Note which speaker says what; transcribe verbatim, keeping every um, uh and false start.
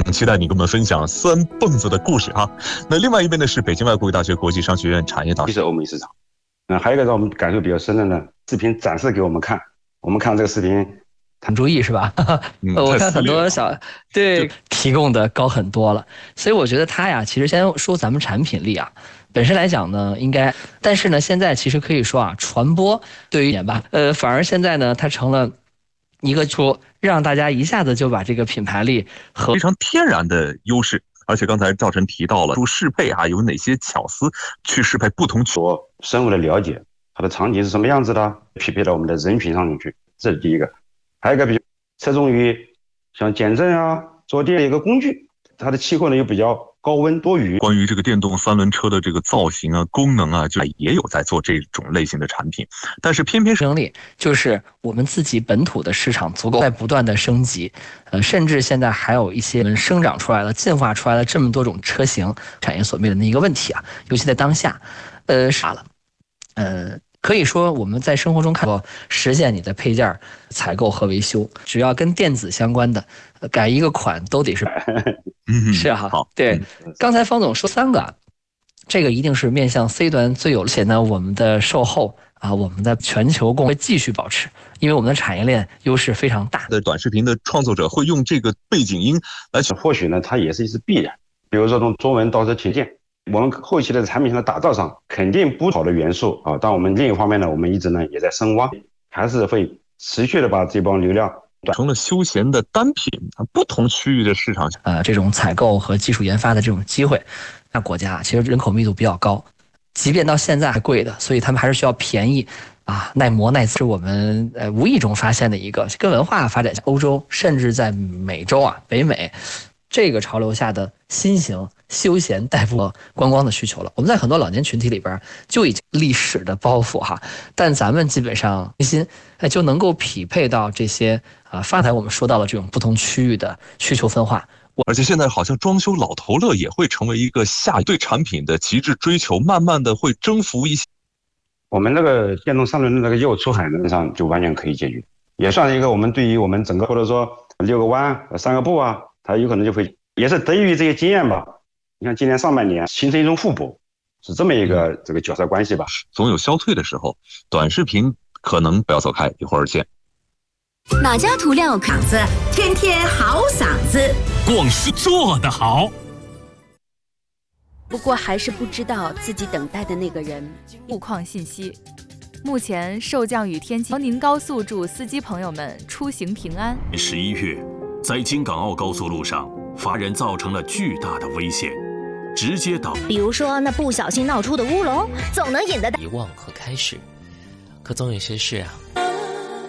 Speaker 1: 很期待你跟我们分享酸蹦子的故事哈。那另外一边呢是北京外国语大学国际商学院产业导师，
Speaker 2: 是欧美市场。那还有一个让我们感受比较深的呢，视频展示给我们看，我们看这个视频。
Speaker 3: 很注意是吧？
Speaker 1: 嗯、
Speaker 3: 我看很多小对提供的高很多了，所以我觉得他呀，其实先说咱们产品力啊，本身来讲呢，应该，但是呢，现在其实可以说啊，传播对于一点吧，呃，反而现在呢，它成了一个说让大家一下子就把这个品牌力和
Speaker 1: 非常天然的优势。而且刚才赵晨提到了，就适配啊，有哪些巧思去适配不同
Speaker 2: 所深入的了解它的场景是什么样子的，匹配到我们的人群上面去，这是第一个。还有一个比较侧重于像减震啊、坐垫的一个工具，它的气候呢又比较高温多雨。
Speaker 1: 关于这个电动三轮车的这个造型啊、功能啊，就也有在做这种类型的产品，但是偏偏
Speaker 3: 竞争力就是我们自己本土的市场足够在不断的升级，呃，甚至现在还有一些生长出来了、进化出来了这么多种车型，产业所面临的一个问题啊，尤其在当下，呃，傻了，呃。可以说我们在生活中看到实现你的配件采购和维修，只要跟电子相关的，改一个款都得是，是哈。
Speaker 1: 好，
Speaker 3: 对，刚才方总说三个，这个一定是面向 C 端最有，而且呢，我们的售后啊，我们的全球供会继续保持，因为我们的产业链优势非常大。
Speaker 1: 的短视频的创作者会用这个背景音来，
Speaker 2: 或许呢，它也是一次必然，比如说从中文到这体现。我们后期的产品的打造上肯定不好的元素啊，但我们另一方面呢，我们一直呢也在深挖，还是会持续的把这帮流量
Speaker 1: 成了休闲的单品啊，不同区域的市场
Speaker 3: 呃这种采购和技术研发的这种机会，那国家其实人口密度比较高，即便到现在还贵的，所以他们还是需要便宜啊，耐磨耐刺，是我们呃无意中发现的一个跟文化发展，欧洲甚至在美洲啊，北美。这个潮流下的新型休闲代步观光的需求了，我们在很多老年群体里边就已经历史的包袱哈，但咱们基本上新哎就能够匹配到这些啊，刚才我们说到了这种不同区域的需求分化，
Speaker 1: 而且现在好像装修老头乐也会成为一个下对产品的极致追求，慢慢的会征服一些。
Speaker 2: 我们那个电动三轮的那个业务出海呢上就完全可以解决，也算是一个我们对于我们整个或者说六个弯、三个步啊。它有可能就会也是得益于这些经验吧。你看今年上半年形成一种互补，是这么一个这个角色关系吧。
Speaker 1: 总有消退的时候，短视频可能不要走开，一会儿见。
Speaker 4: 哪家涂料嗓子天天好嗓子，
Speaker 5: 广式做得好。
Speaker 6: 不过还是不知道自己等待的那个人。
Speaker 7: 路况信息。目前受降雨天气，辽宁高速祝司机朋友们出行平安。
Speaker 5: 十一月。在京港澳高速路上，乏人造成了巨大的危险，直接导。
Speaker 8: 比如说那不小心闹出的乌龙，总能引得
Speaker 9: 遗忘和开始，可总有些事啊。